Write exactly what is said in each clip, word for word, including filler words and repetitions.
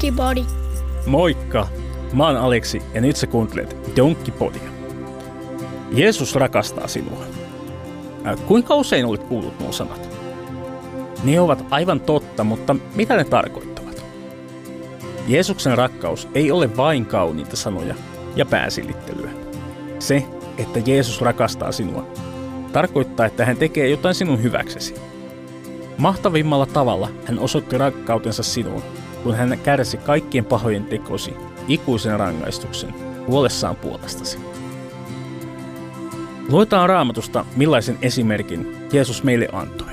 Donkkipodi. Moikka! Mä oon Aleksi ja nyt sä kuuntelet Donkkipodia. Jeesus rakastaa sinua. Kuinka usein olet kuullut nuo sanat? Ne ovat aivan totta, mutta mitä ne tarkoittavat? Jeesuksen rakkaus ei ole vain kauniita sanoja ja pääsilittelyä. Se, että Jeesus rakastaa sinua, tarkoittaa, että hän tekee jotain sinun hyväksesi. Mahtavimmalla tavalla hän osoitti rakkautensa sinuun, kun hän kärsi kaikkien pahojen tekosi ikuisen rangaistuksen huolessaan puolestasi. Luetaan Raamatusta, millaisen esimerkin Jeesus meille antoi.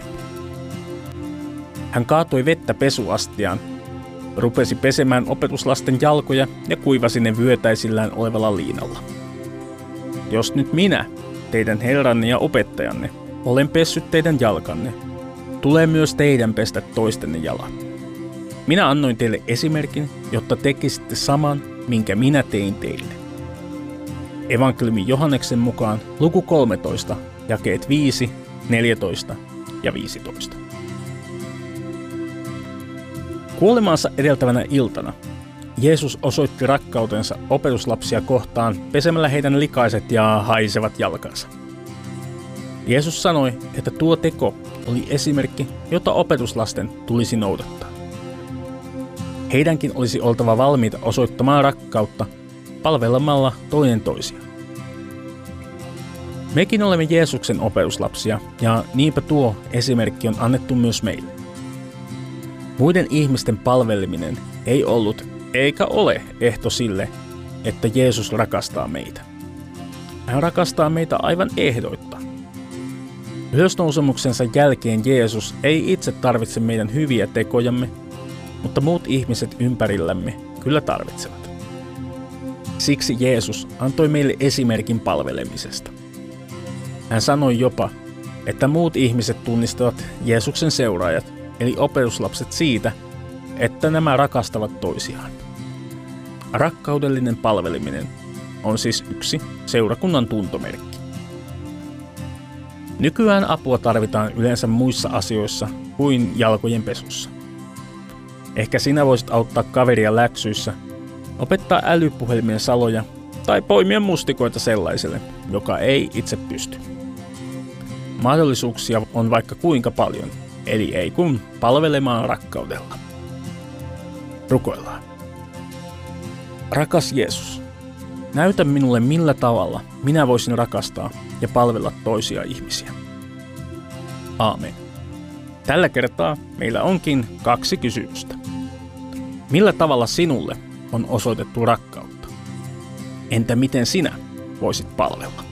Hän kaatoi vettä pesuastiaan, rupesi pesemään opetuslasten jalkoja ja kuivasi ne vyötäisillään olevalla liinalla. Jos nyt minä, teidän herranne ja opettajanne, olen pessyt teidän jalkanne, tulee myös teidän pestä toistenne jalat. Minä annoin teille esimerkin, jotta tekisitte saman, minkä minä tein teille. Evankeliumi Johanneksen mukaan luku kolmetoista, jakeet viisi, neljätoista ja viisitoista. Kuolemaansa edeltävänä iltana Jeesus osoitti rakkautensa opetuslapsia kohtaan pesemällä heidän likaiset ja haisevat jalkansa. Jeesus sanoi, että tuo teko oli esimerkki, jota opetuslasten tulisi noudattaa. Heidänkin olisi oltava valmiita osoittamaan rakkautta palvelemalla toinen toisiaan. Mekin olemme Jeesuksen opetuslapsia ja niinpä tuo esimerkki on annettu myös meille. Muiden ihmisten palveleminen ei ollut eikä ole ehto sille, että Jeesus rakastaa meitä. Hän rakastaa meitä aivan ehdoitta. Ylösnousemuksensa jälkeen Jeesus ei itse tarvitse meidän hyviä tekojamme, mutta muut ihmiset ympärillämme kyllä tarvitsevat. Siksi Jeesus antoi meille esimerkin palvelemisesta. Hän sanoi jopa, että muut ihmiset tunnistavat Jeesuksen seuraajat, eli opetuslapset siitä, että nämä rakastavat toisiaan. Rakkaudellinen palveleminen on siis yksi seurakunnan tuntomerkki. Nykyään apua tarvitaan yleensä muissa asioissa kuin jalkojen pesussa. Ehkä sinä voisit auttaa kaveria läksyissä, opettaa älypuhelimien saloja tai poimia mustikoita sellaiselle, joka ei itse pysty. Mahdollisuuksia on vaikka kuinka paljon, eli ei kun palvelemaan rakkaudella. Rukoillaan. Rakas Jeesus, näytä minulle millä tavalla minä voisin rakastaa ja palvella toisia ihmisiä. Aamen. Tällä kertaa meillä onkin kaksi kysymystä. Millä tavalla sinulle on osoitettu rakkautta? Entä miten sinä voisit palvella?